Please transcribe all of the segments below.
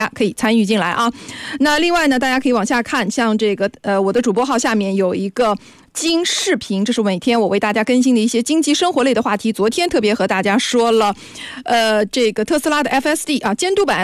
可以参与进来啊。那另外呢，大家可以往下看，像这个我的主播号下面有一个经视频，这是每天我为大家更新的一些经济生活类的话题。昨天特别和大家说了这个特斯拉的 FSD 啊，监督版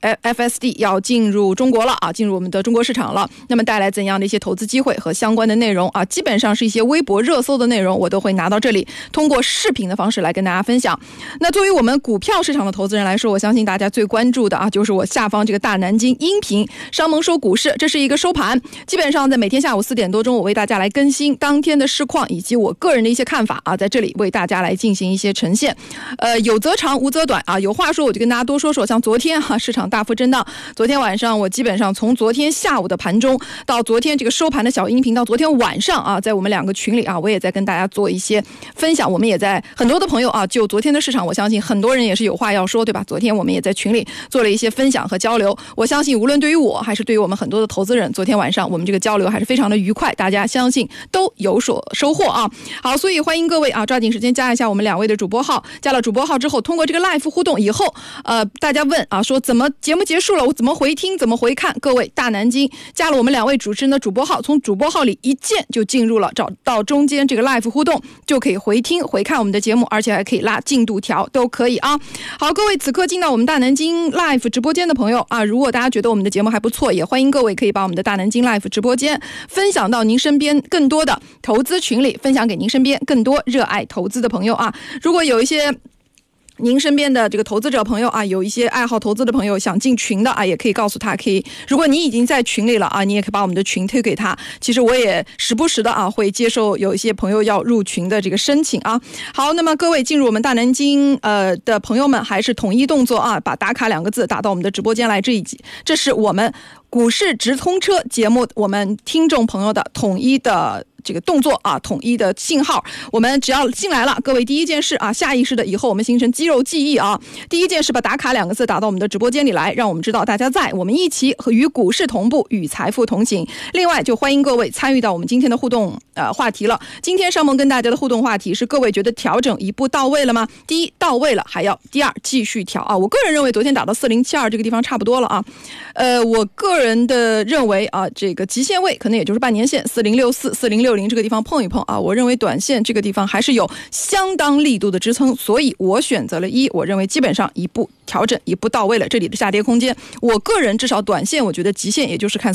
FSD 要进入中国了啊，进入我们的中国市场了。那么带来怎样的一些投资机会和相关的内容啊，基本上是一些微博热搜的内容，我都会拿到这里，通过视频的方式来跟大家分享。那作为我们股票市场的投资人来说，我相信大家最关注的啊，就是我下方这个大南京音频商盟收股市，这是一个收盘，基本上在每天下午4点多钟，我为大家来更新当天的市况以及我个人的一些看法啊，在这里为大家来进行一些呈现。有则长，无则短啊。有话说我就跟大家多说说，像昨天市场大幅震荡，昨天晚上我基本上从昨天下午的盘中到昨天这个收盘的小音频，到昨天晚上啊，在我们两个群里啊，我也在跟大家做一些分享。我们也在很多的朋友啊，就昨天的市场，我相信很多人也是有话要说，对吧？昨天我们也在群里做了一些分享和交流。我相信无论对于我还是对于我们很多的投资人，昨天晚上我们这个交流还是非常的愉快，大家相信都有所收获啊。好，所以欢迎各位啊，抓紧时间加一下我们2位的主播号。加了主播号之后，通过这个 live 互动以后，大家问啊，说怎么节目结束了，我怎么回听，怎么回看？各位，大南京加了我们2位主持人的主播号，从主播号里一键就进入了，找到中间这个 live 互动，就可以回听回看我们的节目，而且还可以拉进度条，都可以啊。好，各位此刻进到我们大南京 live 直播间的朋友啊，如果大家觉得我们的节目还不错，也欢迎各位可以把我们的大南京 live 直播间分享到您身边更多的投资群里，分享给您身边更多热爱投资的朋友啊。如果有一些您身边的这个投资者朋友啊，有一些爱好投资的朋友想进群的啊，也可以告诉他，可以，如果你已经在群里了啊，你也可以把我们的群推给他。其实我也时不时的啊，会接受有一些朋友要入群的这个申请啊。好，那么各位进入我们大南京的朋友们，还是统一动作啊，把打卡2个字打到我们的直播间来。这是我们股市直通车节目我们听众朋友的统一的这个动作啊，统一的信号。我们只要进来了，各位第一件事啊，下意识的以后我们形成肌肉记忆啊，第一件事把打卡2个字打到我们的直播间里来，让我们知道大家在，我们一起和与股市同步，与财富同行。另外就欢迎各位参与到我们今天的互动话题了。今天上盟跟大家的互动话题是，各位觉得调整一步到位了吗？第一，到位了，还要第二，继续调啊。我个人认为昨天打到4072这个地方差不多了啊。我个人的认为啊，这个极限位可能也就是半年线4064、4060这个地方碰一碰啊，我认为短线这个地方还是有相当力度的支撑，所以我选择了1，我认为基本上一步调整一步到位了，这里的下跌空间，我个人至少短线我觉得极限也就是看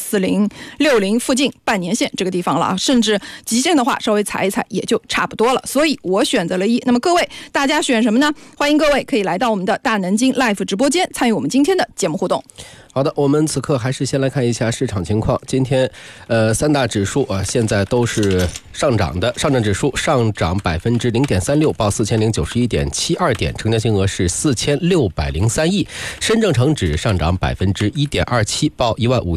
4060附近半年线这个地方了啊，甚至极限的话稍微踩一踩也就差不多了，所以我选择了1。那么各位大家选什么呢？欢迎各位可以来到我们的大南京 live 直播间参与我们今天的节目互动。 好的，我们此刻还是先来看一下市场情况。今天3大指数啊现在都是上涨的，上证指数上涨 0.36%， 报 4091.72 点，成交金额是4603亿。深证成指上涨 1.27%， 报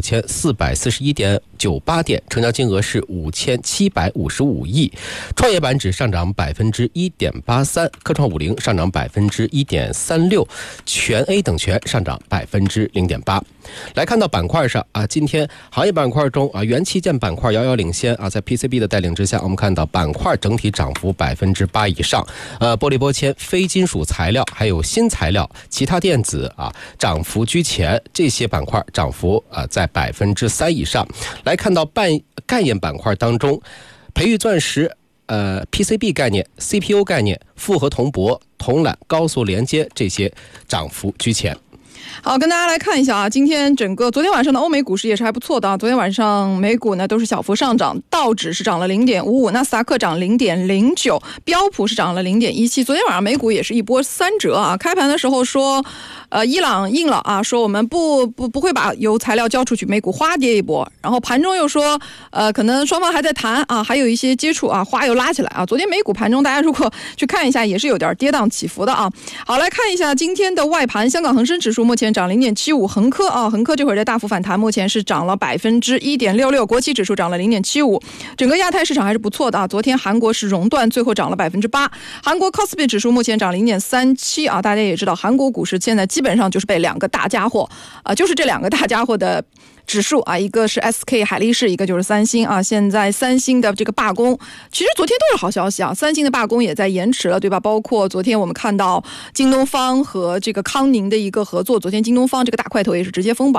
15441.98 点，成交金额是5755亿。创业板指上涨 1.83%， 科创50上涨 1.36%， 全 A 等权上涨 0.8%。来看到板块上啊，今天行业板块中啊，元器件板块遥遥领先啊，在 PCB 的带领之下，我们看到板块整体涨幅 8% 以上。玻璃玻纤、非金属材料还有新材料、其他电子啊，涨幅居前，这些板块涨幅在 3% 以上。来看到概念板块当中，培育钻石、PCB 概念、CPU 概念、复合铜箔、铜缆、高速连接这些涨幅居前。 好，跟大家来看一下啊，今天昨天晚上的欧美股市也是还不错的啊。昨天晚上美股呢都是小幅上涨，道指是涨了 0.55%， 纳斯达克涨 0.09%， 标普是涨了 0.17%。昨天晚上美股也是一波3折啊。开盘的时候说伊朗硬了啊，说我们不会把油材料交出去，美股哗跌一波。然后盘中又说可能双方还在谈啊，还有一些接触啊，哗又拉起来啊。昨天美股盘中大家如果去看一下也是有点跌宕起伏的啊。好，来看一下今天的外盘，香港恒生指数目前涨 0.75%， 恒科这会儿在大幅反弹，目前是涨了 1.66%， 国企指数涨了 0.75%。 整个亚太市场还是不错的啊。昨天韩国是熔断，最后涨了 8%， 韩国 Kospi 指数目前涨 0.37% 啊。大家也知道韩国股市现在基本上就是被2个大家伙就是这2个大家伙的指数啊，一个是 SK 海力士，一个就是三星啊。现在三星的这个罢工，其实昨天都是好消息啊，三星的罢工也在延迟了，对吧？包括昨天我们看到京东方和这个康宁的一个合作，昨天京东方这个大块头也是直接封板。